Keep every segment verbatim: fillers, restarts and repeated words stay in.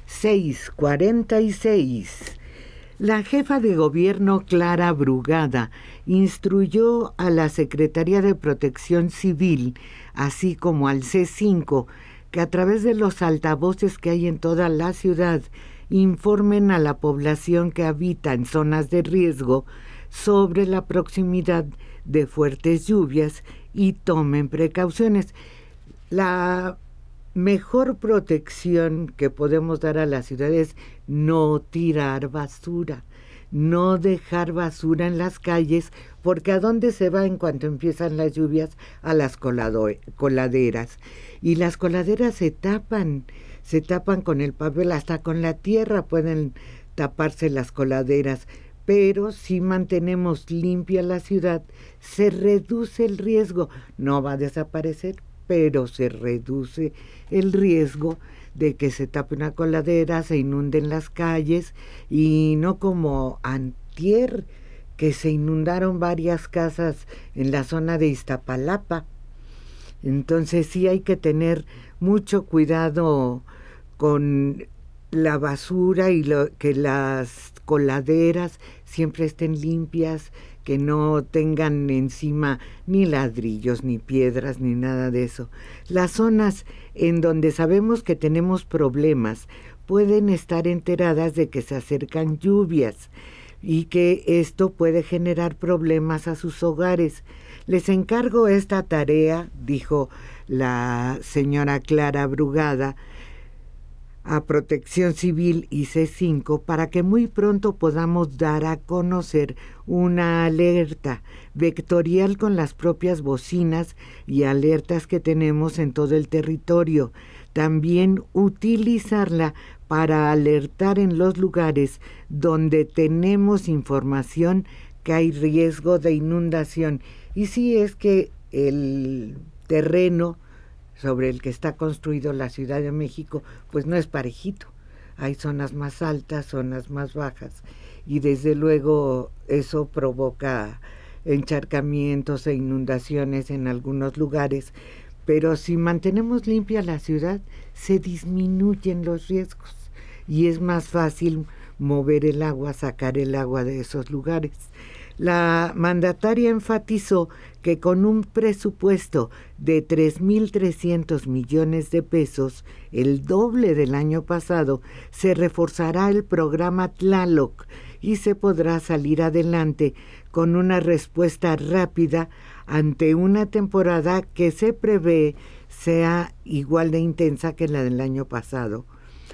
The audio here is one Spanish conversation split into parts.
seis cuarenta y seis. La jefa de gobierno, Clara Brugada, instruyó a la Secretaría de Protección Civil, así como al C cinco, que a través de los altavoces que hay en toda la ciudad, informen a la población que habita en zonas de riesgo sobre la proximidad de fuertes lluvias y tomen precauciones. La mejor protección que podemos dar a la ciudad es no tirar basura, no dejar basura en las calles, porque ¿a dónde se va en cuanto empiezan las lluvias? A las colado- coladeras. Y las coladeras se tapan, se tapan con el papel, hasta con la tierra pueden taparse las coladeras. Pero si mantenemos limpia la ciudad, se reduce el riesgo. No va a desaparecer, pero se reduce el riesgo de que se tape una coladera, se inunden las calles, y no como antier, que se inundaron varias casas en la zona de Iztapalapa. Entonces sí hay que tener mucho cuidado con la basura y lo, que las coladeras siempre estén limpias, que no tengan encima ni ladrillos, ni piedras, ni nada de eso. Las zonas en donde sabemos que tenemos problemas pueden estar enteradas de que se acercan lluvias y que esto puede generar problemas a sus hogares. Les encargo esta tarea, dijo la señora Clara Brugada, a Protección Civil y C cinco, para que muy pronto podamos dar a conocer una alerta vectorial con las propias bocinas y alertas que tenemos en todo el territorio. También utilizarla para alertar en los lugares donde tenemos información que hay riesgo de inundación. Y si es que el terreno sobre el que está construido la Ciudad de México, pues no es parejito. Hay zonas más altas, zonas más bajas, y desde luego eso provoca encharcamientos e inundaciones en algunos lugares. Pero si mantenemos limpia la ciudad, se disminuyen los riesgos y es más fácil mover el agua, sacar el agua de esos lugares. La mandataria enfatizó que con un presupuesto de tres mil trescientos millones de pesos, el doble del año pasado, se reforzará el programa Tlaloc y se podrá salir adelante con una respuesta rápida ante una temporada que se prevé sea igual de intensa que la del año pasado.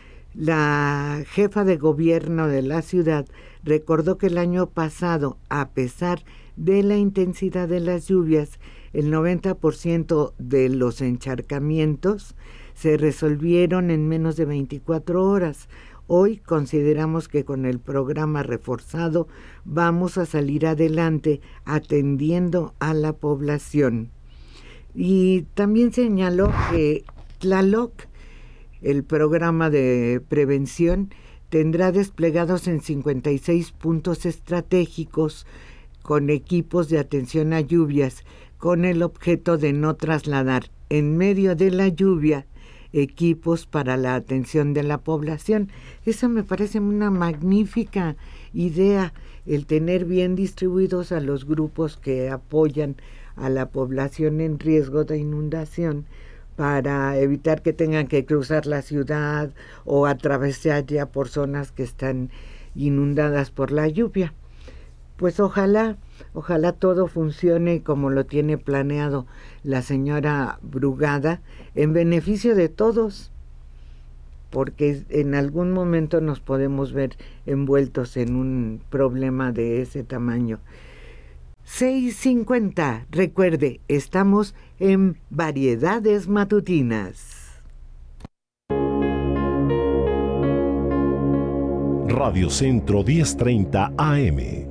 La jefa de gobierno de la ciudad recordó que el año pasado, a pesar de la intensidad de las lluvias, el noventa por ciento de los encharcamientos se resolvieron en menos de veinticuatro horas. Hoy consideramos que con el programa reforzado vamos a salir adelante atendiendo a la población. Y también señaló que Tlaloc, el programa de prevención, tendrá desplegados en cincuenta y seis puntos estratégicos con equipos de atención a lluvias, con el objeto de no trasladar en medio de la lluvia equipos para la atención de la población. Esa me parece una magnífica idea, el tener bien distribuidos a los grupos que apoyan a la población en riesgo de inundación, para evitar que tengan que cruzar la ciudad o atravesar ya por zonas que están inundadas por la lluvia. Pues ojalá, ojalá todo funcione como lo tiene planeado la señora Brugada, en beneficio de todos, porque en algún momento nos podemos ver envueltos en un problema de ese tamaño. seis cincuenta, recuerde, estamos en Variedades Matutinas. Radio Centro diez treinta A M.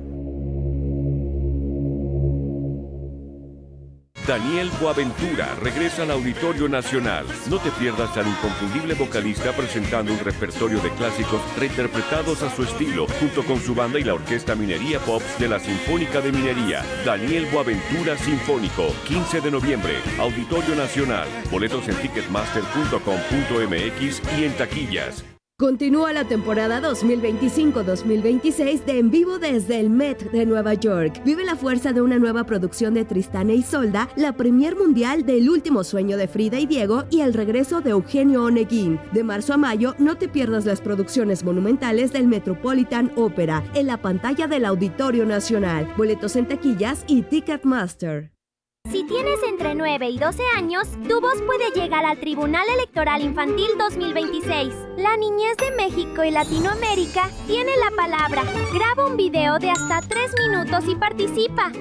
Daniel Boaventura regresa al Auditorio Nacional. No te pierdas al inconfundible vocalista presentando un repertorio de clásicos reinterpretados a su estilo, junto con su banda y la Orquesta Minería Pops de la Sinfónica de Minería. Daniel Boaventura Sinfónico, quince de noviembre, Auditorio Nacional. Boletos en ticketmaster punto com punto m x y en taquillas. Continúa la temporada dos mil veinticinco dos mil veintiséis de En Vivo desde el Met de Nueva York. Vive la fuerza de una nueva producción de Tristán e Isolda, la premier mundial del Último Sueño de Frida y Diego y el regreso de Eugenio Oneguín. De marzo a mayo, no te pierdas las producciones monumentales del Metropolitan Opera en la pantalla del Auditorio Nacional. Boletos en taquillas y Ticketmaster. Si tienes entre nueve y doce años, tu voz puede llegar al Tribunal Electoral Infantil dos mil veintiséis. La niñez de México y Latinoamérica tiene la palabra. Graba un video de hasta tres minutos y participa.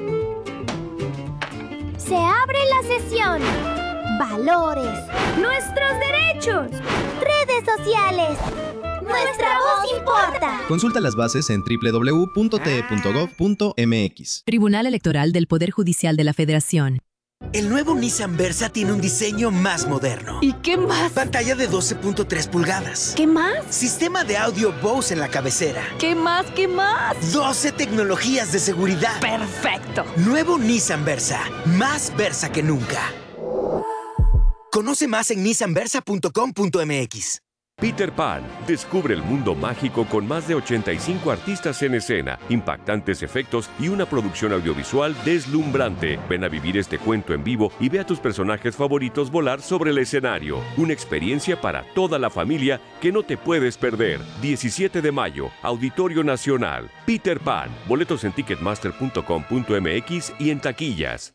Se abre la sesión. Valores. Nuestros derechos. Redes sociales. Nuestra voz importa. Consulta las bases en doble u doble u doble u punto t e punto gov punto m x. Tribunal Electoral del Poder Judicial de la Federación. El nuevo Nissan Versa tiene un diseño más moderno. ¿Y qué más? Pantalla de doce punto tres pulgadas. ¿Qué más? Sistema de audio Bose en la cabecera. ¿Qué más? ¿Qué más? doce tecnologías de seguridad. ¡Perfecto! Nuevo Nissan Versa. Más Versa que nunca. Conoce más en nissan versa punto com punto m x. Peter Pan descubre el mundo mágico con más de ochenta y cinco artistas en escena, impactantes efectos y una producción audiovisual deslumbrante. Ven a vivir este cuento en vivo y ve a tus personajes favoritos volar sobre el escenario. Una experiencia para toda la familia que no te puedes perder. diecisiete de mayo, Auditorio Nacional. Peter Pan. Boletos en ticketmaster punto com punto m x y en taquillas.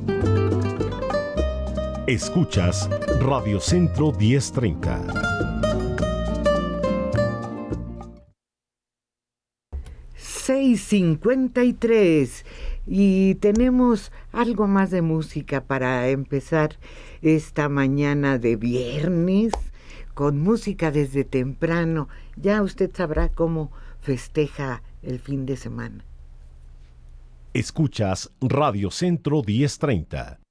Escuchas Radio Centro diez treinta. seis cincuenta y tres y tenemos algo más de música para empezar esta mañana de viernes con música desde temprano. Ya usted sabrá cómo festeja el fin de semana. Escuchas Radio Centro diez treinta.